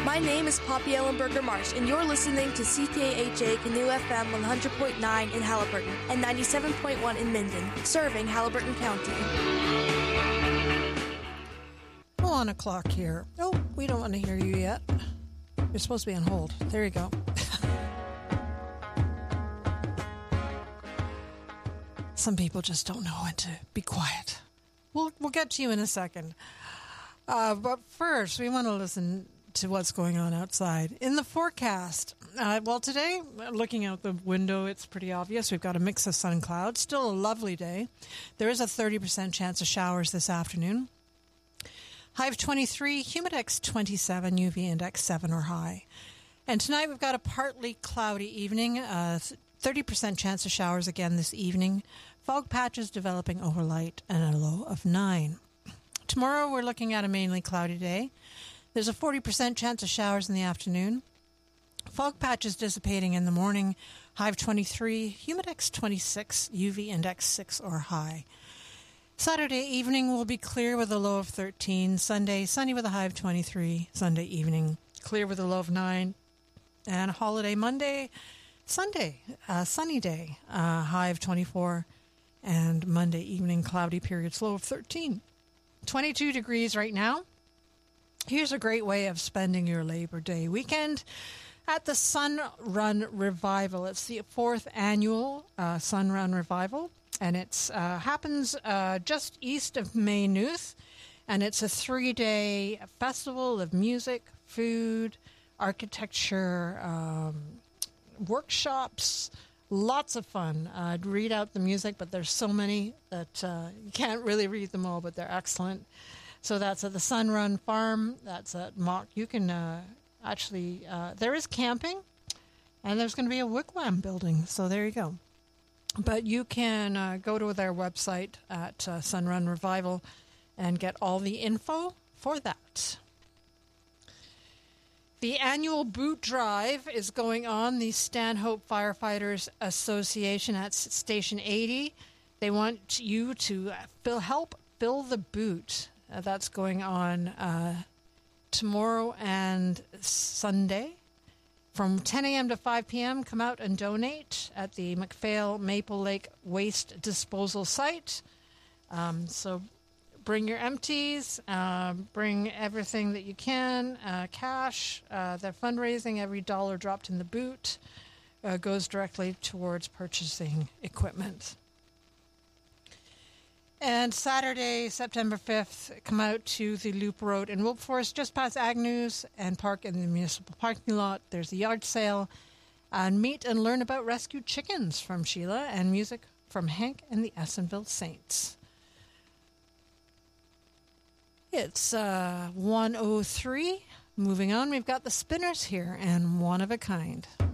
My name is Poppy Ellenberger Marsh, and you're listening to CKHA Canoe FM 100.9 in Haliburton and 97.1 in Minden, serving Haliburton County. 1 o'clock here. Oh, we don't want to hear you yet. You're supposed to be on hold. There you go. Some people just don't know when to be quiet. We'll get to you in a second. But first, we want to listen to what's going on outside. In the forecast, well, today, looking out the window, it's pretty obvious. We've got a mix of sun and clouds. Still a lovely day. There is a 30% chance of showers this afternoon. High of 23, humidex 27, UV index 7 or high. And tonight we've got a partly cloudy evening, 30% chance of showers again this evening. Fog patches developing overnight and a low of 9. Tomorrow we're looking at a mainly cloudy day. There's a 40% chance of showers in the afternoon. Fog patches dissipating in the morning. High of 23, humidex 26, UV index 6 or high. Saturday evening will be clear with a low of 13. Sunday, sunny with a high of 23. Sunday evening, clear with a low of 9. And holiday Monday, Sunday, sunny day, high of 24. And Monday evening, cloudy periods, low of 13. 22 degrees right now. Here's a great way of spending your Labor Day weekend at the Sun Run Revival. It's the 4th annual Sun Run Revival. And it happens just east of Maynooth, and it's a 3-day festival of music, food, architecture, workshops, lots of fun. I'd read out the music, but there's so many that you can't really read them all, but they're excellent. So that's at the Sun Run Farm. That's at Mock. You can actually, there is camping, and there's going to be a wigwam building, so there you go. But you can go to their website at Sun Run Revival and get all the info for that. The annual boot drive is going on. The Stanhope Firefighters Association at Station 80. They want you to help fill the boot. That's going on tomorrow and Sunday. From 10 a.m. to 5 p.m., come out and donate at the MacPhail Maple Lake Waste Disposal Site. So bring your empties, bring everything that you can, cash. They're fundraising. Every dollar dropped in the boot goes directly towards purchasing equipment. And Saturday, September 5th, come out to the Loop Road in Wilberforce, just past Agnews, and park in the municipal parking lot. There's a yard sale. And meet and learn about rescued chickens from Sheila and music from Hank and the Essenville Saints. It's 1:03. Moving on, we've got the Spinners here and One of a Kind.